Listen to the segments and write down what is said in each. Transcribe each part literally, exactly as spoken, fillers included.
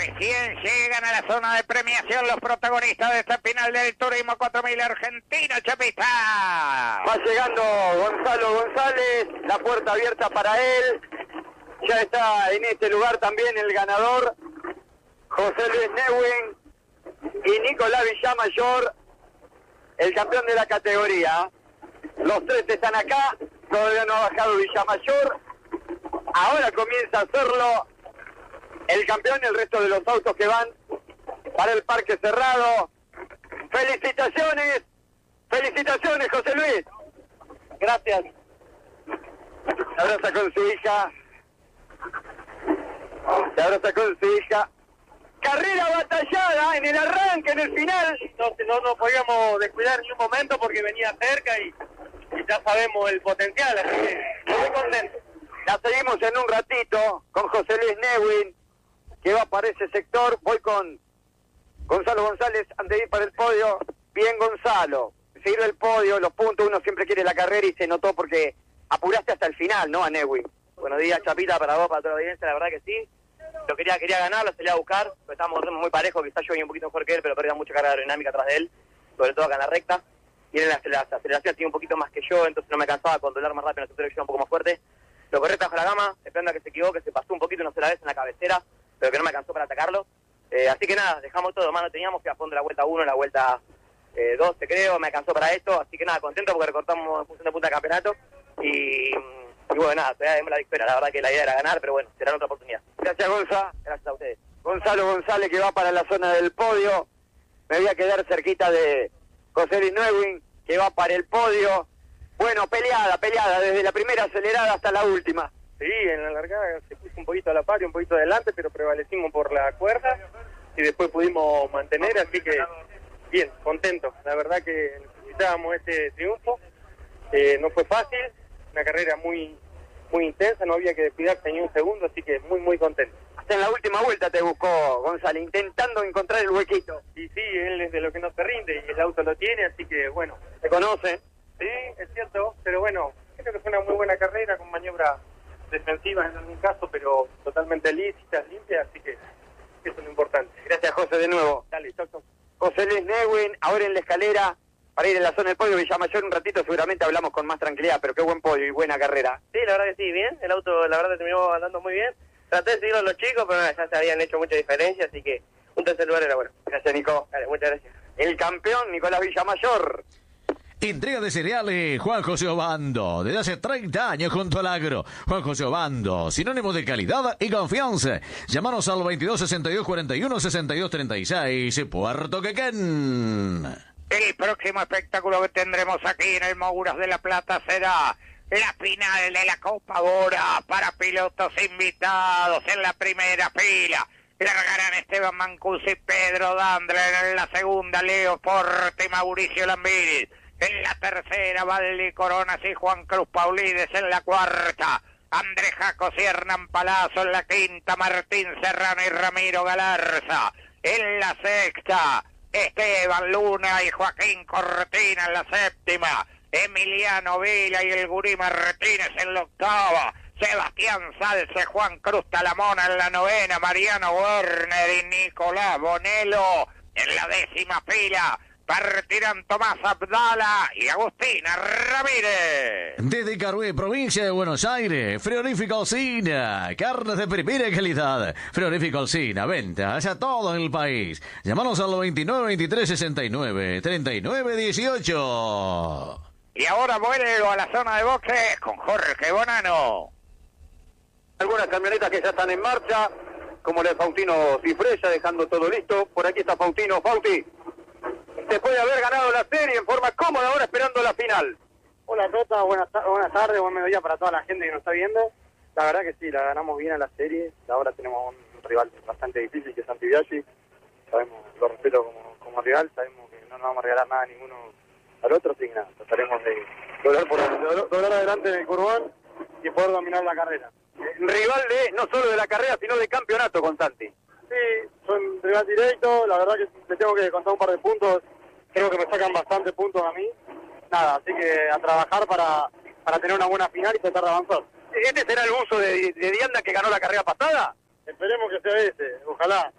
Recién llegan a la zona de premiación los protagonistas de esta final del Turismo cuatro mil argentino, Chapita. Va llegando Gonzalo González, la puerta abierta para él. Ya está en este lugar también el ganador, José Luis Neuwin y Nicolás Villamayor, el campeón de la categoría. Los tres están acá, todavía no ha bajado Villamayor. Ahora comienza a hacerlo el campeón y el resto de los autos que van para el parque cerrado. ¡Felicitaciones! ¡Felicitaciones, José Luis! Gracias. Se abraza con su hija. Se abraza con su hija. Carrera batallada en el arranque, en el final. No, no, no podíamos descuidar ni un momento porque venía cerca y, y ya sabemos el potencial, así que muy contento. La seguimos en un ratito con José Luis Neuwin, que va para ese sector. Voy con Gonzalo González antes de ir para el podio. Bien, Gonzalo. Seguir el podio, los puntos, uno siempre quiere la carrera y se notó porque apuraste hasta el final, ¿no? A Neuwin. Buenos días, Chapita, para vos, para toda la audiencia, la verdad que sí. Lo quería quería ganar, lo salía a buscar, pero estábamos muy parejos, quizás yo venía un poquito mejor que él, pero perdía mucha carga aerodinámica atrás de él, sobre todo acá en la recta. Y él en la, la aceleración tenía un poquito más que yo, entonces no me cansaba a controlar más rápido en la sector que yo un poco más fuerte. Lo corrí bajo la gama, esperando a que se equivoque, se pasó un poquito una sola vez en la cabecera, pero que no me alcanzó para atacarlo. Eh, así que nada, dejamos todo, más no teníamos, que a fondo la vuelta uno, la vuelta eh, doce creo, me alcanzó para esto, así que nada, contento porque recortamos en función de punta de campeonato y, y bueno, nada, todavía demos la victoria, la verdad que la idea era ganar, pero bueno, será otra oportunidad. Gracias, Gonza. Gracias a ustedes. Gonzalo González, que va para la zona del podio. Me voy a quedar cerquita de José Luis Neuwin, que va para el podio. Bueno, peleada, peleada, desde la primera acelerada hasta la última. Sí, en la largada se puso un poquito a la par y un poquito adelante, pero prevalecimos por la cuerda y después pudimos mantener, así que bien, contento. La verdad que necesitábamos este triunfo, eh, no fue fácil, una carrera muy muy intensa, no había que descuidarse ni un segundo, así que muy muy contento. Hasta en la última vuelta te buscó González, intentando encontrar el huequito. Y sí, él es de lo que no se rinde y el auto lo tiene, así que bueno. ¿Te conocen? Sí, es cierto, pero bueno, creo que fue una muy buena carrera con maniobras defensivas en algún caso, pero totalmente lícitas, limpias, así que eso es lo importante. Gracias, José, de nuevo. Dale, chau, chau. José Luis Neuwin, ahora en la escalera, para ir en la zona del podio. Villamayor un ratito seguramente hablamos con más tranquilidad, pero qué buen podio y buena carrera. Sí, la verdad que sí, bien, el auto la verdad terminó andando muy bien. Traté de seguir a los chicos, pero ya se habían hecho mucha diferencia, así que un tercer lugar era bueno. Gracias, Nico. Dale, muchas gracias. El campeón, Nicolás Villamayor. Entrega de cereales Juan José Obando, desde hace treinta años junto al agro. Juan José Obando, sinónimo de calidad y confianza. Llámanos al veintidós sesenta y dos cuarenta y uno sesenta y dos treinta y seis, Puerto Quequén. El próximo espectáculo que tendremos aquí en el Mouras de la Plata será la final de la Copa Bora para pilotos invitados. En la primera fila largarán Esteban Mancuso y Pedro Dandler. En la segunda, Leo Forte y Mauricio Lambiris. En la tercera, Valdi Coronas y Juan Cruz Paulides. En la cuarta, Andrés Jacos y Hernán Palazzo. En la quinta, Martín Serrano y Ramiro Galarza. En la sexta, Esteban Luna y Joaquín Cortina. En la séptima, Emiliano Vila y el Gurí Martínez. En la octava, Sebastián Salce, Juan Cruz Talamona. En la novena, Mariano Werner y Nicolás Bonello. En la décima fila partirán Tomás Abdala y Agustina Ramírez. Desde Carué, provincia de Buenos Aires, Frigorífico Alsina, carnes de primera calidad. Frigorífico Alsina, venta hacia todo el país. Llámanos al veintinueve veintitrés sesenta y nueve treinta y nueve dieciocho. Y ahora vuelvo a la zona de boxes con Jorge Bonano. Algunas camionetas que ya están en marcha, como la de Faustino Cifresa, dejando todo listo. Por aquí está Faustino. Fausti, después de haber ganado la serie en forma cómoda, ahora esperando la final. Hola Tota, buenas, buenas tardes, buen mediodía para toda la gente que nos está viendo. La verdad que sí, la ganamos bien a la serie. Ahora tenemos un rival bastante difícil que es Santibiaggi. Sabemos, lo respeto como, como rival, sabemos que no nos vamos a regalar nada a ninguno al otro, así que nada, trataremos de doblar, por, de doblar adelante en el Curván y poder dominar la carrera. Rival de, no solo de la carrera, sino de campeonato con Santi. Sí, son rival directo, la verdad que le tengo que contar un par de puntos, creo que me sacan bastante puntos a mí. Nada, así que a trabajar para, para tener una buena final y tratar de avanzar. ¿Este será el buzo de, de Dianda que ganó la carrera pasada? Esperemos que sea ese, ojalá.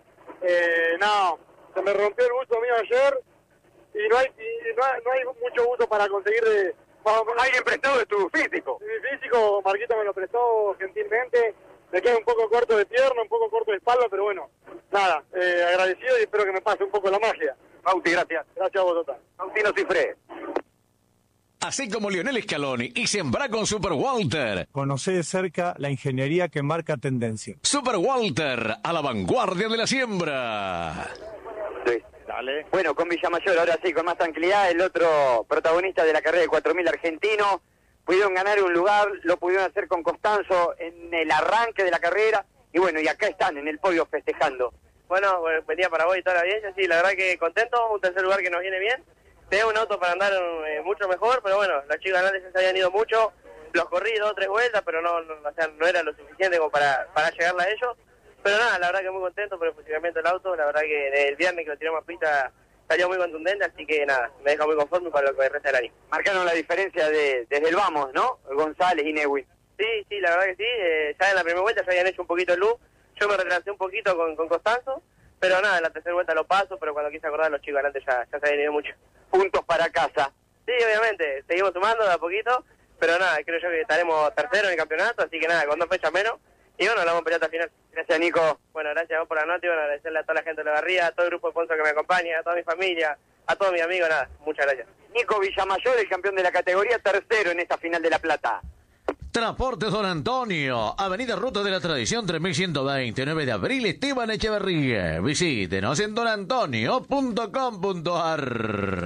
Eh, no, se me rompió el buzo mío ayer y no hay y no hay, no hay mucho buzo para conseguir de... ¿Alguien prestado de tu físico? Mi físico, Marquito me lo prestó gentilmente. Me queda un poco corto de pierna, un poco corto de espalda, pero bueno, nada, eh, agradecido y espero que me pase un poco la magia. Bauti, gracias. Gracias a vos, Tota. Faustino Cifré. Así como Lionel Scaloni y Sembra con Super Walter. Conocé de cerca la ingeniería que marca tendencia. Super Walter, a la vanguardia de la siembra. Sí. Dale. Bueno, con Villamayor, ahora sí, con más tranquilidad, el otro protagonista de la carrera de cuatro mil argentino. Pudieron ganar un lugar, lo pudieron hacer con Costanzo en el arranque de la carrera. Y bueno, y acá están en el podio festejando. Bueno, venía para vos y toda la audiencia, sí, la verdad que contento, un tercer lugar que nos viene bien. Tenía un auto para andar eh, mucho mejor, pero bueno, los chicos ganantes se habían ido mucho, los corrí dos o tres vueltas, pero no, no, o sea, no era lo suficiente como para, para llegarle a ellos. Pero nada, la verdad que muy contento por el funcionamiento del auto, la verdad que el viernes que lo tiramos a pista salió muy contundente, así que nada, me deja muy conforme para lo que resta del año. Marcaron la diferencia de, desde el vamos, ¿no? González y Neuwin. Sí, sí, la verdad que sí, eh, ya en la primera vuelta ya habían hecho un poquito de luz, yo me retrasé un poquito con, con Costanzo, pero nada, en la tercera vuelta lo paso, pero cuando quise acordar los chicos adelante ya, ya se habían ido mucho. Puntos para casa. Sí, obviamente, seguimos sumando de a poquito, pero nada, creo yo que estaremos tercero en el campeonato, así que nada, con dos fechas menos, y bueno, la vamos a pelear hasta el final. Gracias, Nico. Bueno, gracias a vos por la nota y bueno, agradecerle a toda la gente de la barría, a todo el grupo de sponsors que me acompaña, a toda mi familia, a todos mis amigos, nada, muchas gracias. Nico Villamayor, el campeón de la categoría, tercero en esta final de La Plata. Transportes Don Antonio, Avenida Ruta de la Tradición tres mil ciento veinte, nueve de abril, Esteban Echeverría. Visítenos en don antonio punto com punto ar.